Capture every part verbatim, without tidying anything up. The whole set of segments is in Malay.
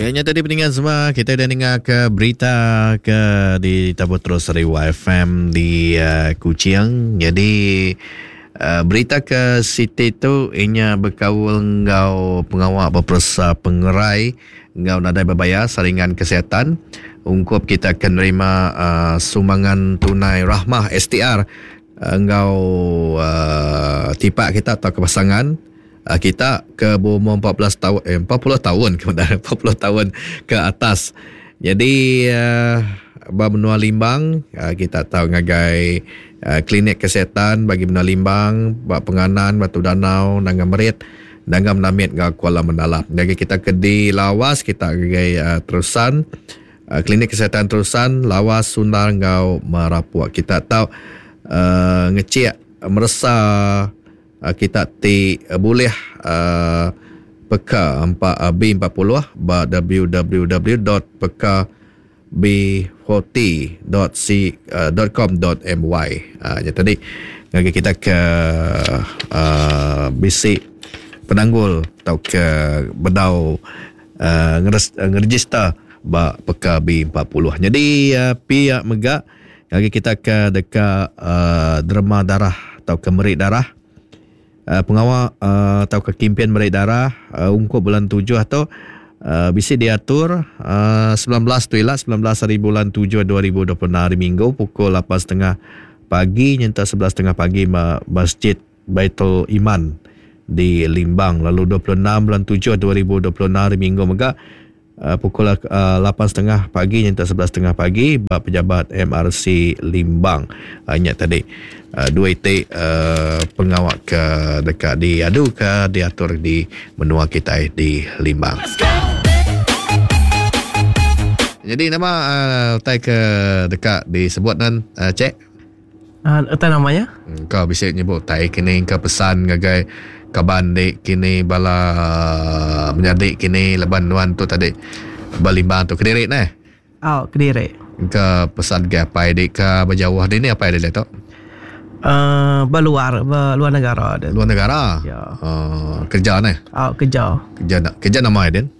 Yang tadi pendengar semua, kita dah dengar ke berita ke di Tabur Terus Rewa F M di uh, Kuching. Jadi uh, berita ke Siti tu inya berkawal ngau pengawal berpersa pengerai ngau nadai berbayar saringan kesihatan. Ungkup kita akan menerima uh, sumbangan tunai rahmah S T R uh, ngau uh, tipak kita atau kepasangan Uh, kita ke berumur empat belas tahun eh, empat puluh tahun kemudian empat puluh tahun ke atas. Jadi uh, benua limbang uh, kita tahu ngagai uh, klinik kesihatan bagi benua limbang, bak penganan Batu Danau, Nangam Merit, Nangam Namit ngau Kuala Mendalam. Jadi kita ke di Lawas kita ngagai uh, terusan uh, klinik kesihatan terusan Lawas Sundar ngau Merapuak. Kita tahu uh, ngecek merasa Uh, kita ti uh, boleh uh, peka empat uh, B empat puluh ba w w w dot peka b forty dot com dot m y. Uh, jadi tadi ngagi kita ke uh, bisik penanggul atau ke bedau uh, ngeregister ba peka B empat puluh. Jadi uh, pihak megak ngagi kita ke dekat uh, derma darah atau ke merit darah. Uh, pengawal uh, atau kekimpian merit darah uh, ungkup bulan tujuh atau uh, bisa diatur uh, sembilan belas tu ialah sembilan belas hari bulan tujuh dua ribu dua puluh enam hari Minggu pukul lapan tiga puluh pagi nyata sebelas tiga puluh pagi Masjid Baitul Iman di Limbang. Lalu dua puluh enam bulan tujuh dua ribu dua puluh enam hari Minggu megak uh, pukul uh, lapan tiga puluh pagi nyata sebelas tiga puluh pagi bab pejabat M R C Limbang. Uh, ingat tadi Uh, dua itik uh, pengawal ke dekat di adu ke diatur di menua kita di Limbang. Jadi nama uh, tai ke dekat disebut nan uh, cek uh, apa namanya hmm, kau bisa nyebut tai kini ke pesan ngagai kaban dek kini bala uh, menyadik kini leban nuan tu tadi Balimbang tu Kediri nah oh Kediri ke pesan ke apa dek ke berjauh di ni apa dia tu Uh, berluar berluar negara ada. Luar negara? Ya. Uh, kerja ni? Oh, kerja. Kerja kerja nama Aiden?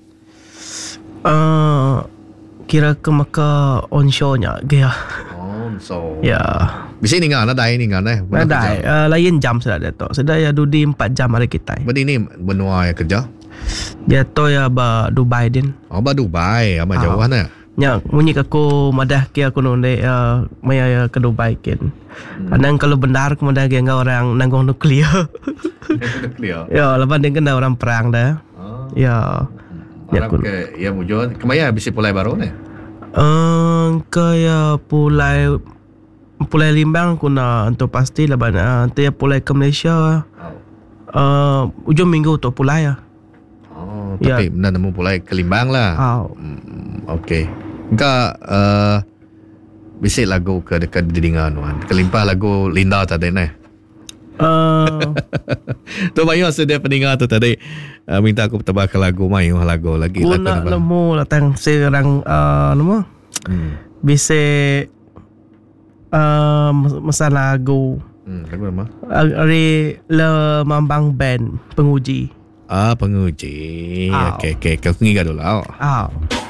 Uh, kira ke maka onshore-nya dia. Onshore. Ya. Bisa ni ngah nadai ni ngah eh. Nadai uh, lain jam sudah dia tu. Sudah ya dudi empat jam hari kita. Berarti ni benua yang kerja? Dia tu ya ba Dubai din. Oh, ba Dubai, ama jauh nah. Ya, munyi aku madah ke aku nonde uh, maya ke Dubai ken. Hmm. Anang kalau benar kemudian dia orang nanggung nuklear. Nuklear. Ya, lepas dia kena orang perang dah. Oh. Ya. Ya kun. Ke ya mujur. Kemaya bisa pulai baru ni? Uh, kaya pulai pulai Limbang kuna untuk pasti lepas uh, tu ya pulai ke Malaysia. Oh. Uh, ujung minggu tu pulai ya. Oh, tapi ya. Benar nemu pulai ke Limbang lah. Oh. Hmm, okey. Engkau uh, bisik lagu ke dekat didingan tuan. Kelimpah lagu Linda tadi ni. Uh. Tu Mayu sedia pendengar tu tadi uh, minta aku tebak lagu Mayu lagu lagi lagu nak lemu datang serang uh, nama. Hmm. Bisik uh, masa lagu. Hmm, lagu apa? Ari Le Mambang Band penguji. Ah, penguji. Okey okey, kau ngiga dulu. Oh. Oh.